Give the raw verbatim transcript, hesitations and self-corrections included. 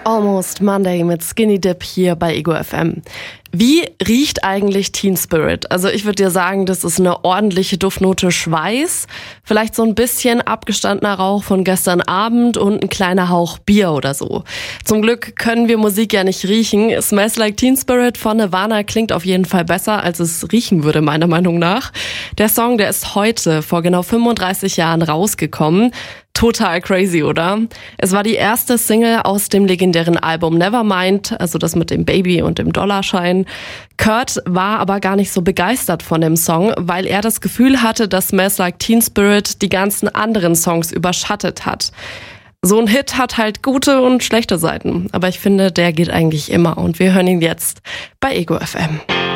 Almost Monday mit Skinny Dip hier bei Ego F M. Wie riecht eigentlich Teen Spirit? Also ich würde dir sagen, das ist eine ordentliche Duftnote Schweiß, vielleicht so ein bisschen abgestandener Rauch von gestern Abend und ein kleiner Hauch Bier oder so. Zum Glück können wir Musik ja nicht riechen. Smells Like Teen Spirit von Nirvana klingt auf jeden Fall besser, als es riechen würde, meiner Meinung nach. Der Song, der ist heute vor genau fünfunddreißig Jahren rausgekommen. Total crazy, oder? Es war die erste Single aus dem legendären Album Nevermind, also das mit dem Baby und dem Dollarschein. Kurt war aber gar nicht so begeistert von dem Song, weil er das Gefühl hatte, dass Smells Like Teen Spirit die ganzen anderen Songs überschattet hat. So ein Hit hat halt gute und schlechte Seiten, aber ich finde, der geht eigentlich immer und wir hören ihn jetzt bei Ego F M.